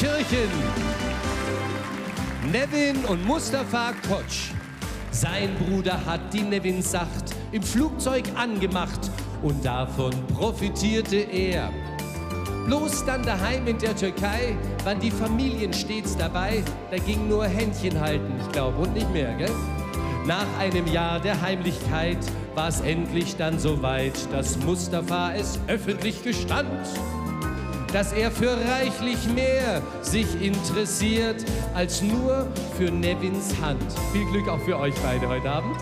Gelsenkirchen. Nevin und Mustafa Kotsch. Sein Bruder hat die Nevin-Sacht im Flugzeug angemacht und davon profitierte er. Bloß dann daheim in der Türkei waren die Familien stets dabei. Da ging nur Händchen halten, ich glaube, und nicht mehr, gell? Nach einem Jahr der Heimlichkeit war es endlich dann soweit, dass Mustafa es öffentlich gestand, dass er für reichlich mehr sich interessiert als nur für Nevins Hand. Viel Glück auch für euch beide heute Abend.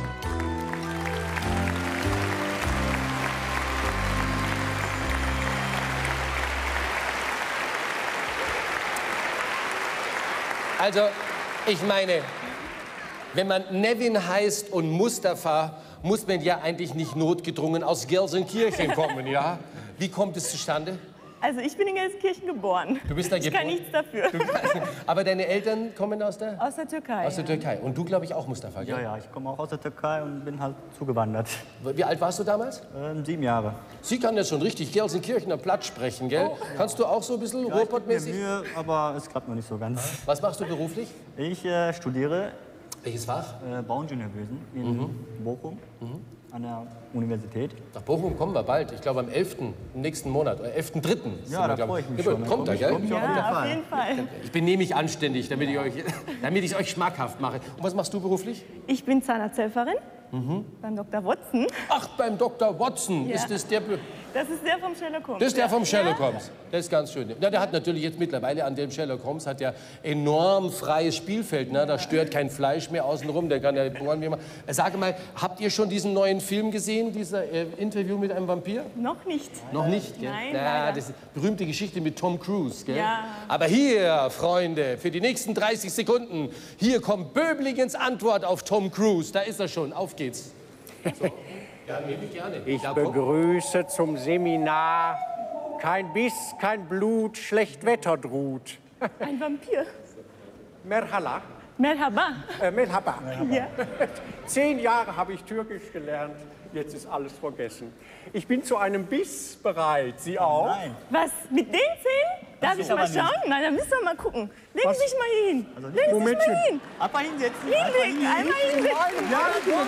Also, ich meine, wenn man Nevin heißt und Mustafa, muss man ja eigentlich nicht notgedrungen aus Gelsenkirchen kommen, ja? Wie kommt es zustande? Also ich bin in Gelsenkirchen geboren. Du bist da geboren? Ich kann nichts dafür. Aber deine Eltern kommen aus der? Aus der Türkei. Aus der Türkei. Und du, glaube ich, auch, Mustafa, gell? Ja, ja, ich komme auch aus der Türkei und bin halt zugewandert. Wie alt warst du damals? 7 Jahre. Sie kann jetzt schon richtig Gelsenkirchener Platt sprechen, gell? Oh, ja. Kannst du auch so ein bisschen Ja, ich gebe Ruhrpott-mäßig? mir Mühe, aber es klappt noch nicht so ganz. Was machst du beruflich? Ich studiere Welches Fach? Bauingenieurwesen in Bochum an der Universität. Nach Bochum kommen wir bald. Ich glaube am 11. im nächsten Monat, 11.3. Ja, da freue ich mich schon. Kommt da, gell? Ja, auf jeden Fall. Ich benehme mich anständig, damit ich euch schmackhaft mache. Und was machst du beruflich? Ich bin Zahnarzthelferin beim Dr. Watson. Ach, beim Dr. Watson. Ja. Ist das der... Das ist der vom Sherlock Holmes. Das ist der vom Sherlock Ja. Holmes. Das ist ganz schön. Ja, der hat natürlich jetzt mittlerweile an dem Sherlock Holmes hat ja enorm freies Spielfeld. Ne? Da stört kein Fleisch mehr außenrum. Der kann ja bohren wie immer. Sage mal, habt ihr schon diesen neuen Film gesehen, dieser Interview mit einem Vampir? Noch nicht. Noch nicht, gell? Nein, Ja, leider. das ist eine berühmte Geschichte mit Tom Cruise, gell? Ja. Aber hier, Freunde, für die nächsten 30 Sekunden, hier kommt Böblingens Antwort auf Tom Cruise. Da ist er schon. Auf geht's. So. Ja, nehme ich gerne. Ich Ja, komm. begrüße zum Seminar. Kein Biss, kein Blut, schlecht Wetter droht. Ein Vampir. Merhala, Merhaba. Merhaba. Ja. 10 Jahre habe ich Türkisch gelernt, jetzt ist alles vergessen. Ich bin zu einem Biss bereit, Sie auch? Nein. Was, mit den Zähnen? Darf ich aber mal nicht. schauen? Nein, dann müssen wir mal gucken. Legen Was? Sie sich mal hier hin. Legen Sie sich Momentchen. mal hin. Einfach hinsetzen. Hinlegen, einmal hinlegen. Ja, das Ja,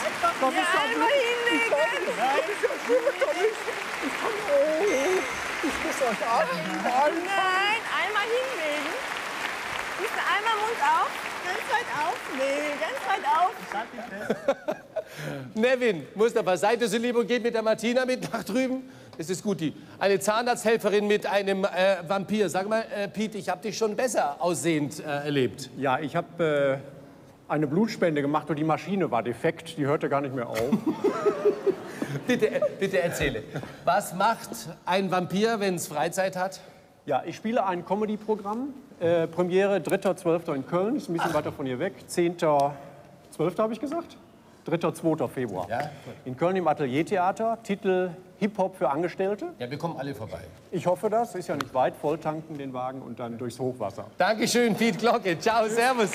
einmal hinlegen. Ich muss euch anfallen. Nein, einmal hinlegen. Siehst du, einmal Mund auf, ganz weit auf. Nee, ganz weit auf. Nevin, Mustafa, seid ihr so lieb und geht mit der Martina mit nach drüben? Das ist gut, eine Zahnarzthelferin mit einem Vampir. Sag mal, Piet, ich habe dich schon besser aussehend erlebt. Ja, ich habe eine Blutspende gemacht und die Maschine war defekt, die hörte gar nicht mehr auf. Bitte erzähle. Was macht ein Vampir, wenn es Freizeit hat? Ja, ich spiele ein Comedy-Programm. Premiere 3.12. in Köln, ist ein bisschen weiter von hier weg. 10.12. habe ich gesagt? 3.2. Februar. Ja. In Köln im Ateliertheater. Titel Hip-Hop für Angestellte. Ja, wir kommen alle vorbei. Ich hoffe das, ist ja nicht weit. Volltanken den Wagen und dann durchs Hochwasser. Dankeschön, Piet Glocke. Ciao, servus.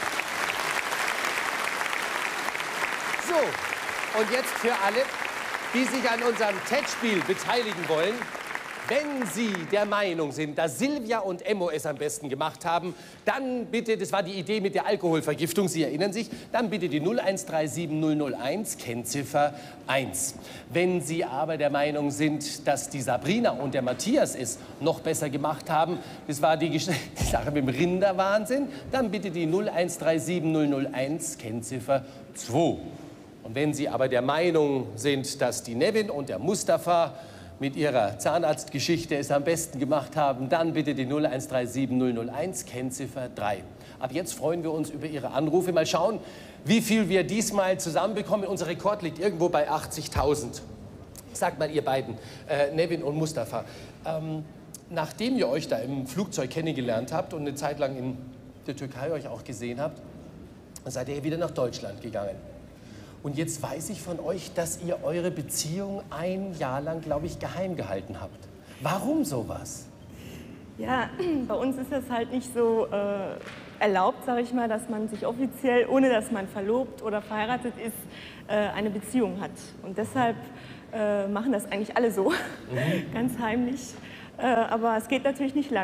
So, und jetzt für alle, die sich an unserem TED-Spiel beteiligen wollen. Wenn Sie der Meinung sind, dass Silvia und Emmo es am besten gemacht haben, dann bitte, das war die Idee mit der Alkoholvergiftung, Sie erinnern sich, dann bitte die 0137001, Kennziffer 1. Wenn Sie aber der Meinung sind, dass die Sabrina und der Matthias es noch besser gemacht haben, das war die Sache mit dem Rinderwahnsinn, dann bitte die 0137001, Kennziffer 2. Und wenn Sie aber der Meinung sind, dass die Nevin und der Mustafa mit ihrer Zahnarztgeschichte es am besten gemacht haben, dann bitte die 0137001, Kennziffer 3. Ab jetzt freuen wir uns über Ihre Anrufe. Mal schauen, wie viel wir diesmal zusammenbekommen. Unser Rekord liegt irgendwo bei 80.000. Sagt mal, ihr beiden, Nevin und Mustafa, nachdem ihr euch da im Flugzeug kennengelernt habt und eine Zeit lang in der Türkei euch auch gesehen habt, seid ihr wieder nach Deutschland gegangen. Und jetzt weiß ich von euch, dass ihr eure Beziehung 1 Jahr lang, glaube ich, geheim gehalten habt. Warum sowas? Ja, bei uns ist das halt nicht so erlaubt, sage ich mal, dass man sich offiziell, ohne dass man verlobt oder verheiratet ist, eine Beziehung hat. Und deshalb machen das eigentlich alle so, ganz heimlich. Aber es geht natürlich nicht lange.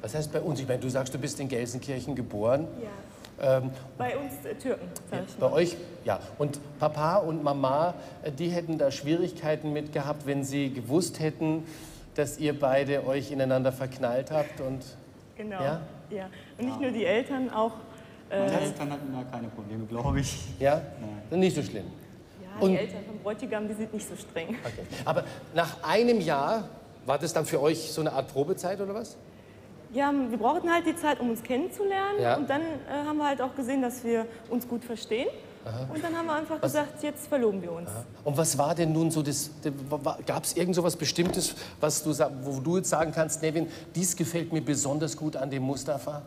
Was heißt bei uns? Ich meine, du sagst, du bist in Gelsenkirchen geboren. Ja. Bei uns Türken, sag ich mal. Bei euch, ja. Und Papa und Mama, die hätten da Schwierigkeiten mit gehabt, wenn sie gewusst hätten, dass ihr beide euch ineinander verknallt habt und... Genau, Ja? ja. Und nicht nur die Eltern, auch... Meine Eltern hatten da keine Probleme, glaube ich. Ja? Nicht so schlimm. Ja, die Eltern vom Bräutigam, die sind nicht so streng. Okay. Aber nach einem Jahr, war das dann für euch so eine Art Probezeit oder was? Ja, wir brauchten halt die Zeit, um uns kennenzulernen. Ja. Und dann haben wir halt auch gesehen, dass wir uns gut verstehen. Und dann haben wir einfach gesagt, jetzt verloben wir uns. Und was war denn nun so das, gab es irgend so was Bestimmtes, was du, wo du jetzt sagen kannst, Nevin, dies gefällt mir besonders gut an dem Mustafa?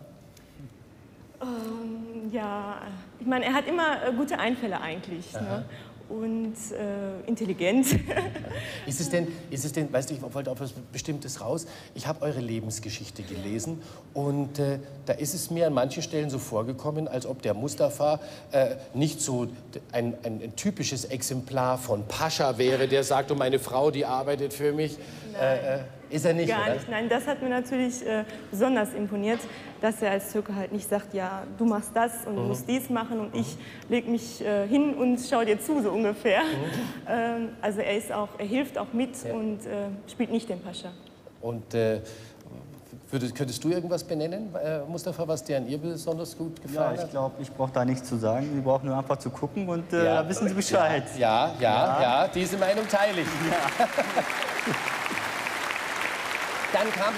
Ja, ich meine, er hat immer gute Einfälle eigentlich. Ne? Und intelligent. Ist es denn, weißt du, ich wollte auf was Bestimmtes raus. Ich habe eure Lebensgeschichte gelesen und da ist es mir an manchen Stellen so vorgekommen, als ob der Mustafa nicht so ein typisches Exemplar von Pascha wäre, der sagt, oh, meine Frau, die arbeitet für mich. Ist er nicht, Gar oder? nicht. Nein, das hat mir natürlich besonders imponiert, dass er als Türke halt nicht sagt, ja, du machst das und du musst dies machen und ich leg mich hin und schau dir zu, so ungefähr. Also er hilft auch mit und spielt nicht den Pascha. Und könntest du irgendwas benennen, Mustafa, was dir an ihr besonders gut Ja, gefallen hat? ich glaube, ich brauche da nichts zu sagen. Sie brauchen nur einfach zu gucken und da wissen Sie Bescheid. Ja, diese Meinung teile ich. Ja. Dann kam es,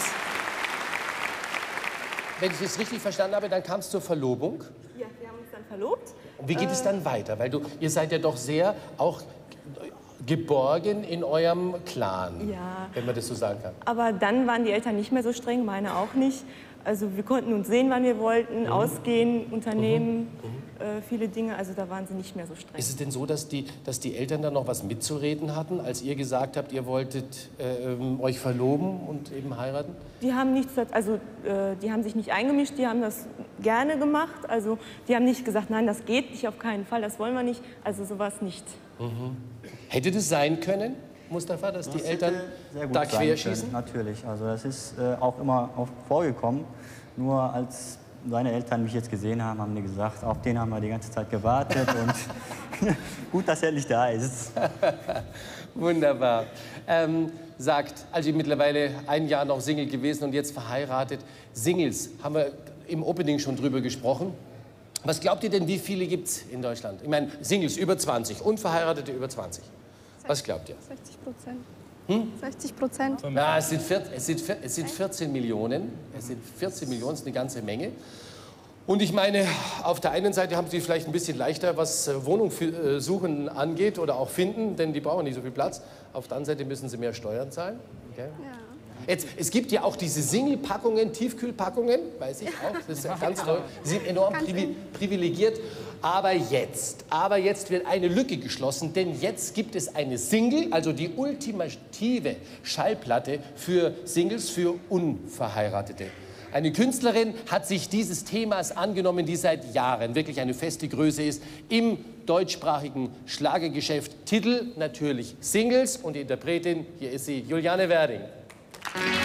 wenn ich es richtig verstanden habe, dann kam es zur Verlobung. Ja, wir haben uns dann verlobt. Und wie geht es dann weiter? Weil ihr seid ja doch sehr auch geborgen in eurem Clan, Ja. wenn man das so sagen kann. Aber dann waren die Eltern nicht mehr so streng, meine auch nicht. Also wir konnten uns sehen, wann wir wollten, ausgehen, unternehmen, viele Dinge. Also da waren sie nicht mehr so streng. Ist es denn so, dass die Eltern da noch was mitzureden hatten, als ihr gesagt habt, ihr wolltet euch verloben und eben heiraten? Die haben nichts, also die haben sich nicht eingemischt, die haben das gerne gemacht. Also die haben nicht gesagt, nein, das geht nicht, auf keinen Fall, das wollen wir nicht. Also sowas nicht. Hätte das sein können, Mustafa, dass die Eltern Sehr gut da sein querschießen? können, natürlich. Also das ist auch immer vorgekommen. Nur als seine Eltern mich jetzt gesehen haben, haben die gesagt, auf den haben wir die ganze Zeit gewartet und gut, dass er nicht da ist. Wunderbar. Sagt, also mittlerweile ein Jahr noch Single gewesen und jetzt verheiratet. Singles, haben wir im Opening schon drüber gesprochen. Was glaubt ihr denn, wie viele gibt es in Deutschland? Ich meine, Singles über 20, Unverheiratete über 20. Was glaubt ihr? 60%. 60%. Ja, es sind 14 Millionen. Es sind 14 Millionen, das ist eine ganze Menge. Und ich meine, auf der einen Seite haben sie vielleicht ein bisschen leichter, was Wohnung suchen angeht oder auch finden, denn die brauchen nicht so viel Platz. Auf der anderen Seite müssen sie mehr Steuern zahlen. Okay. Ja. Jetzt, es gibt ja auch diese Single-Packungen, Tiefkühlpackungen, weiß ich auch, das ist ja ganz toll. Sie sind enorm privilegiert. Aber jetzt wird eine Lücke geschlossen, denn jetzt gibt es eine Single, also die ultimative Schallplatte für Singles, für Unverheiratete. Eine Künstlerin hat sich dieses Themas angenommen, die seit Jahren wirklich eine feste Größe ist im deutschsprachigen Schlagergeschäft. Titel natürlich Singles und die Interpretin, hier ist sie, Juliane Werding.